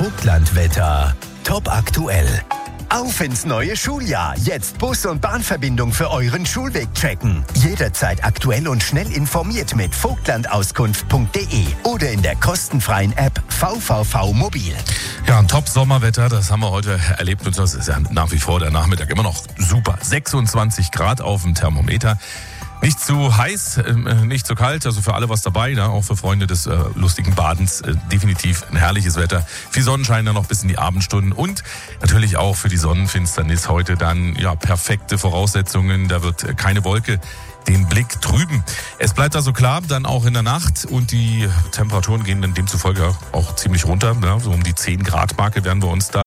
Vogtlandwetter. Top aktuell. Auf ins neue Schuljahr. Jetzt Bus- und Bahnverbindung für euren Schulweg checken. Jederzeit aktuell und schnell informiert mit vogtlandauskunft.de oder in der kostenfreien App VVV Mobil. Ja, ein Top-Sommerwetter, das haben wir heute erlebt. Und das ist ja nach wie vor der Nachmittag immer noch super. 26 Grad auf dem Thermometer. Nicht zu heiß, nicht zu kalt, also für alle was dabei, ne? Auch für Freunde des lustigen Badens definitiv ein herrliches Wetter. Viel Sonnenschein dann noch bis in die Abendstunden und natürlich auch für die Sonnenfinsternis heute dann ja perfekte Voraussetzungen. Da wird keine Wolke den Blick trüben. Es bleibt also klar, dann auch in der Nacht und die Temperaturen gehen dann demzufolge auch ziemlich runter. Ja, so um die 10 Grad Marke werden wir uns da